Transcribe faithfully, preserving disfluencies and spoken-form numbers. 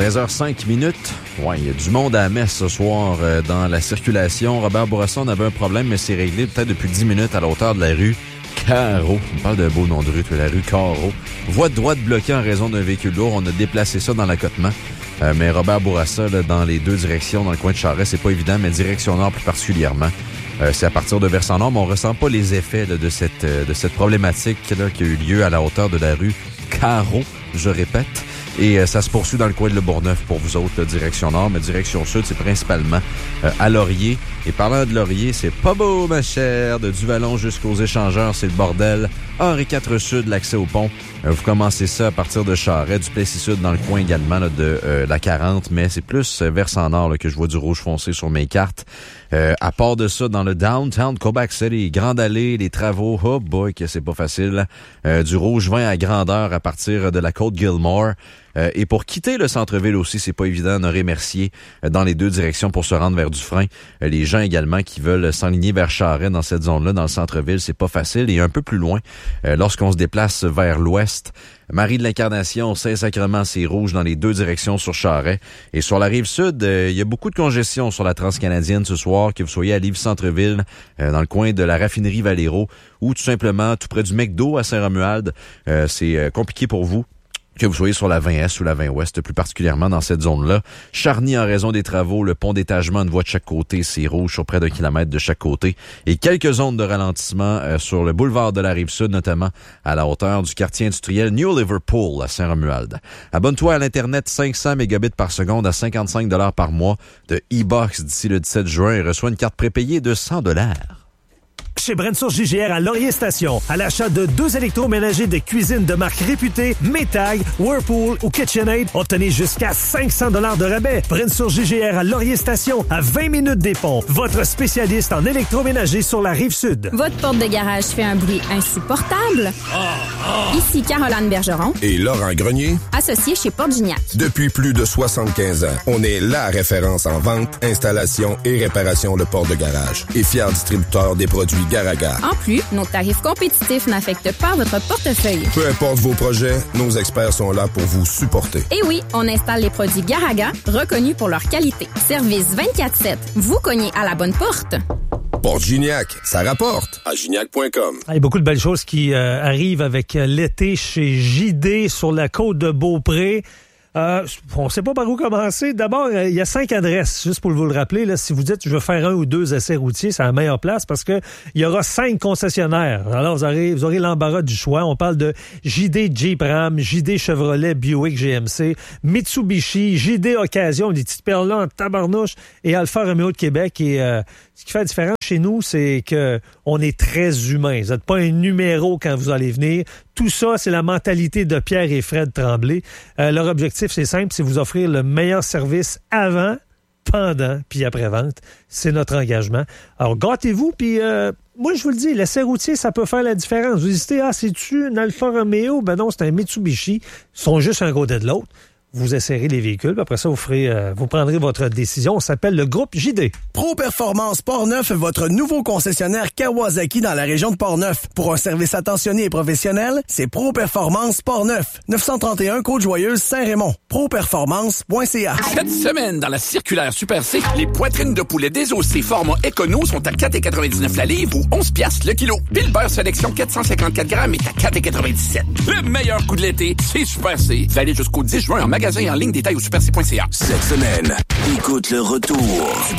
seize heures cinq minutes. Ouais, il y a du monde à la messe ce soir euh, dans la circulation. Robert Bourassa, on avait un problème, mais c'est réglé peut-être depuis dix minutes à la hauteur de la rue Caro. On parle d'un beau nom de rue, la rue Caro. Voie de droite bloquée en raison d'un véhicule lourd. On a déplacé ça dans l'accotement. Euh, mais Robert Bourassa, là, dans les deux directions, dans le coin de Charest, c'est pas évident, mais direction nord plus particulièrement. Euh, c'est à partir de Versant-Nord, mais on ressent pas les effets là, de cette euh, de cette problématique là, qui a eu lieu à la hauteur de la rue Caro, je répète. Et euh, ça se poursuit dans le coin de Le Bourgneuf pour vous autres, là, direction nord, mais direction sud, c'est principalement euh, à Laurier. Et parlant de Laurier, c'est pas beau, ma chère, de Duvallon jusqu'aux échangeurs, c'est le bordel. Henri quatre Sud, l'accès au pont. Euh, vous commencez ça à partir de Charest, du Plessis-Sud dans le coin également là, de euh, la quarante, mais c'est plus euh, versant nord là, que je vois du rouge foncé sur mes cartes. Euh, à part de ça, dans le downtown Québec City, Grande Allée, les travaux, oh boy, que c'est pas facile. Euh, du rouge vin à grandeur à partir de la côte Gilmore. Euh, et pour quitter le centre-ville aussi, c'est pas évident. Honoré Mercier euh, dans les deux directions pour se rendre vers Dufresne. Euh, les gens également qui veulent s'enligner vers Charest dans cette zone-là, dans le centre-ville, c'est pas facile. Et un peu plus loin, euh, lorsqu'on se déplace vers l'ouest, Marie de l'Incarnation, Saint-Sacrement, c'est rouge dans les deux directions sur Charest. Et sur la rive sud, euh, il y a beaucoup de congestion sur la Transcanadienne ce soir, que vous soyez à Livre-Centreville, euh, dans le coin de la raffinerie Valero, ou tout simplement tout près du McDo à Saint-Romuald. Euh, c'est euh, compliqué pour vous. Que vous soyez sur la vingt Est ou la vingt Ouest, plus particulièrement dans cette zone-là. Charny, en raison des travaux, le pont d'étagement, une voie de chaque côté, c'est rouge sur près d'un kilomètre de chaque côté. Et quelques zones de ralentissement euh, sur le boulevard de la Rive-Sud, notamment à la hauteur du quartier industriel New Liverpool à Saint-Romuald. Abonne-toi à l'Internet cinq cents mégabits par seconde à cinquante-cinq dollars par mois de e-box d'ici le dix-sept juin et reçois une carte prépayée de cent dollars. Chez Brensource J G R à Laurier Station, à l'achat de deux électroménagers de cuisine de marque réputée, Maytag, Whirlpool ou KitchenAid, obtenez jusqu'à cinq cents dollars de rabais. Brensource J G R à Laurier Station, à vingt minutes des ponts. Votre spécialiste en électroménager sur la Rive-Sud. Votre porte de garage fait un bruit insupportable? Oh, oh. Ici Caroline Bergeron et Laurent Grenier, associés chez Porte Gignac. Depuis plus de soixante-quinze ans, on est la référence en vente, installation et réparation de portes de garage et fier distributeur des produits Garaga. En plus, nos tarifs compétitifs n'affectent pas votre portefeuille. Peu importe vos projets, nos experts sont là pour vous supporter. Et oui, on installe les produits Garaga, reconnus pour leur qualité. Service vingt-quatre sept. Vous cognez à la bonne porte. Porte Gignac, ça rapporte à gignac point com. Il y a beaucoup de belles choses qui euh, arrivent avec l'été chez J D sur la côte de Beaupré. Euh, on ne sait pas par où commencer. D'abord, il euh, y a cinq adresses, juste pour vous le rappeler. Là, si vous dites je veux faire un ou deux essais routiers, c'est la meilleure place parce que il y aura cinq concessionnaires. Alors, vous aurez, vous aurez l'embarras du choix. On parle de J D Jeep Ram, J D Chevrolet Buick G M C, Mitsubishi, J D Occasion, des petites perles là en tabarnouche et Alfa Romeo de Québec. Et euh, ce qui fait la différence chez nous, c'est que on est très humain. Vous n'êtes pas un numéro quand vous allez venir. Tout ça, c'est la mentalité de Pierre et Fred Tremblay. Euh, leur objectif, c'est simple, c'est vous offrir le meilleur service avant, pendant, puis après-vente. C'est notre engagement. Alors, gâtez-vous, puis euh, moi, je vous le dis, l'essai routier, ça peut faire la différence. Vous hésitez, ah, c'est-tu un Alfa Romeo? Ben non, c'est un Mitsubishi. Ils sont juste un côté de l'autre. Vous essayerez les véhicules, puis après ça, vous ferez, euh, vous prendrez votre décision. On s'appelle le groupe J D. Pro Performance Portneuf, votre nouveau concessionnaire Kawasaki dans la région de Portneuf. Pour un service attentionné et professionnel, c'est Pro Performance Portneuf, neuf cent trente et un Côte-Joyeuse, Saint-Raymond. pro performance point c a. Cette semaine, dans la circulaire Super C, les poitrines de poulet désossées format écono sont à quatre quatre-vingt-dix-neuf la livre ou onze piastres le kilo. Puis le beurre sélection quatre cent cinquante-quatre grammes est à quatre quatre-vingt-dix-sept. Le meilleur coup de l'été, c'est Super C. Valide jusqu'au dix juin en magasin et en ligne, détail au super c point c a. Cette semaine, écoute le retour